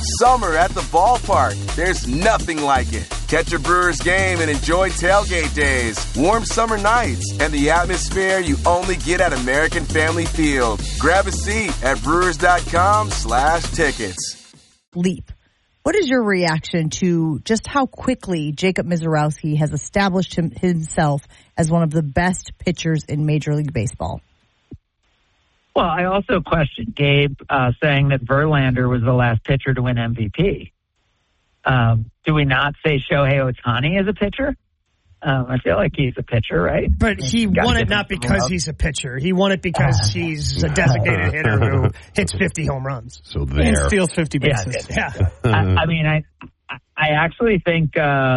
Summer at the ballpark. There's nothing like it. Catch a Brewers game and enjoy tailgate days, warm summer nights, and the atmosphere you only get at American Family Field. Grab a seat at brewers.com/tickets. Leap. What is your reaction to just how quickly Jacob Misiorowski has established himself as one of the best pitchers in Major League Baseball? Well, I also questioned Gabe saying that Verlander was the last pitcher to win MVP. Do we not say Shohei Ohtani is a pitcher? I feel like he's a pitcher, right? But he won it not because he's a pitcher. He won it because he's a designated hitter who hits 50 home runs. So there. And steals 50 bases. Yeah. I mean, I actually think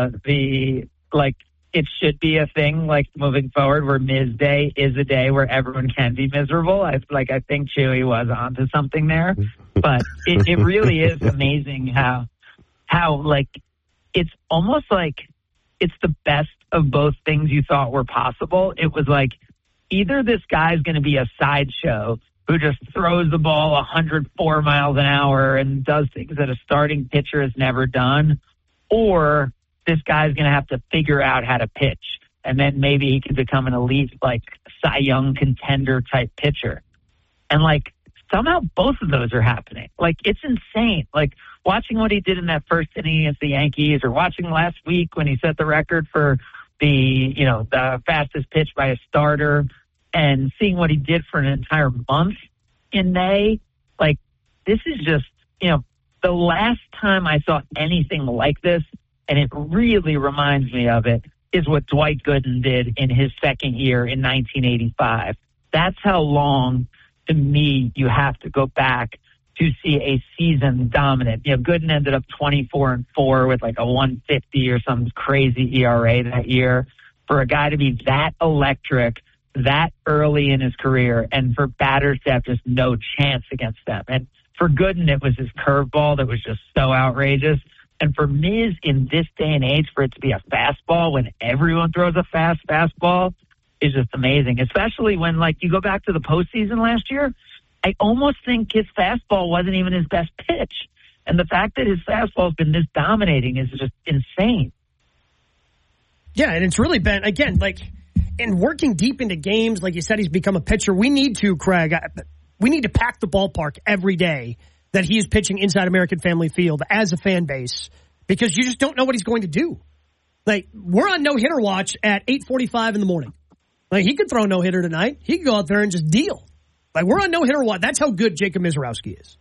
it should be a thing like moving forward where Ms. Day is a day where everyone can be miserable. I think Chewy was onto something there, but it really is amazing how it's almost like it's the best of both things you thought were possible. It was like either this guy's going to be a sideshow who just throws the ball 104 miles an hour and does things that a starting pitcher has never done, or this guy's going to have to figure out how to pitch, and then maybe he can become an elite, like, Cy Young contender type pitcher. And, somehow both of those are happening. It's insane. Watching what he did in that first inning against the Yankees, or watching last week when he set the record for the fastest pitch by a starter, and seeing what he did for an entire month in May. This is just, the last time I saw anything like this, and it really reminds me of it, is what Dwight Gooden did in his second year in 1985. That's how long, to me, you have to go back to see a season dominant. Gooden ended up 24-4 with a 150 or some crazy ERA that year. For a guy to be that electric that early in his career, and for batters to have just no chance against them. And for Gooden, it was his curveball that was just so outrageous. And for Miz, in this day and age, for it to be a fastball when everyone throws a fastball is just amazing, especially when, you go back to the postseason last year. I almost think his fastball wasn't even his best pitch. And the fact that his fastball has been this dominating is just insane. Yeah, and it's really been, again, in working deep into games, like you said, he's become a pitcher. We need to, Craig, we need to pack the ballpark every day that he is pitching inside American Family Field as a fan base, because you just don't know what he's going to do. We're on no-hitter watch at 8:45 in the morning. He could throw a no-hitter tonight. He could go out there and just deal. We're on no-hitter watch. That's how good Jacob Misiorowski is.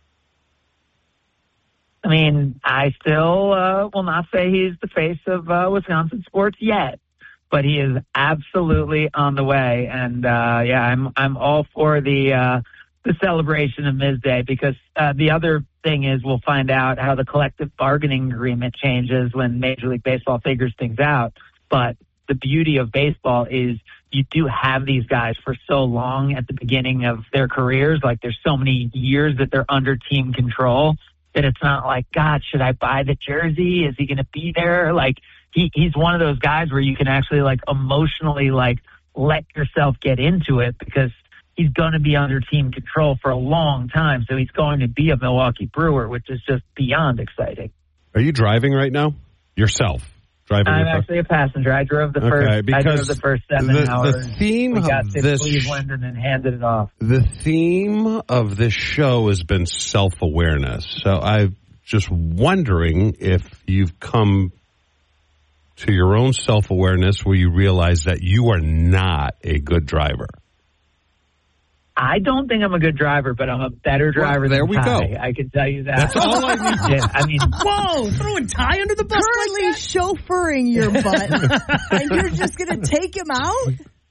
I mean, I still will not say he's the face of Wisconsin sports yet, but he is absolutely on the way. And I'm all for the celebration of Ms. Day, because the other thing is we'll find out how the collective bargaining agreement changes when Major League Baseball figures things out. But the beauty of baseball is you do have these guys for so long at the beginning of their careers. There's so many years that they're under team control that it's not like, God, should I buy the jersey? Is he going to be there? He's one of those guys where you can actually emotionally let yourself get into it, because he's going to be under team control for a long time. So he's going to be a Milwaukee Brewer, which is just beyond exciting. Are you driving right now? Yourself? Driving? I'm actually a passenger. I drove the first 7 hours. The theme we got of to this Cleveland and then handed it off. The theme of this show has been self-awareness. So I'm just wondering if you've come to your own self-awareness where you realize that you are not a good driver. I don't think I'm a good driver, but I'm a better driver than Ty. I can tell you that. That's all I need. Whoa, throwing Ty under the bus. Currently chauffeuring your butt, and you're just going to take him out?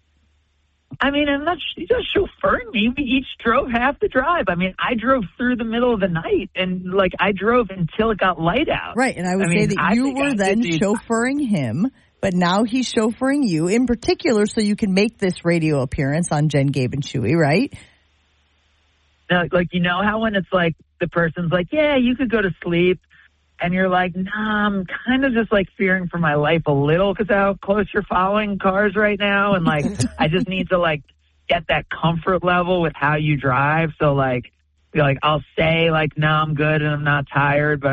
He's not chauffeuring me. We each drove half the drive. I drove through the middle of the night, and I drove until it got light out. Right, and I would say that you were then chauffeuring him, but now he's chauffeuring you in particular so you can make this radio appearance on Jen, Gabe, and Chewy, right? Now, how when it's the person's yeah, you could go to sleep, and you're like, nah, I'm kind of just fearing for my life a little because how close you're following cars right now, and I just need to get that comfort level with how you drive. So I'll say no, I'm good and I'm not tired, but